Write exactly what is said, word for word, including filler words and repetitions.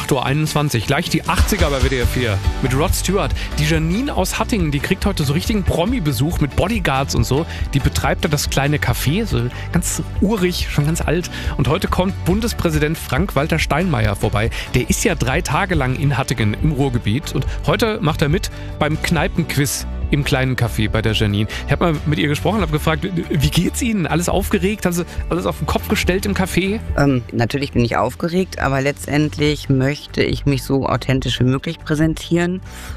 acht Uhr einundzwanzig, gleich die achtziger bei W D R vier mit Rod Stewart. Die Janine aus Hattingen, die kriegt heute so richtigen Promi-Besuch mit Bodyguards und so. Die betreibt da das kleine Café, so ganz urig, schon ganz alt. Und heute kommt Bundespräsident Frank-Walter Steinmeier vorbei. Der ist ja drei Tage lang in Hattingen im Ruhrgebiet und heute macht er mit beim Kneipenquiz im kleinen Café bei der Janine. Ich habe mal mit ihr gesprochen, habe gefragt, wie geht's Ihnen? Alles aufgeregt? Haben Sie alles auf den Kopf gestellt im Café? Ähm, natürlich bin ich aufgeregt, aber letztendlich möchte ich mich so authentisch wie möglich präsentieren.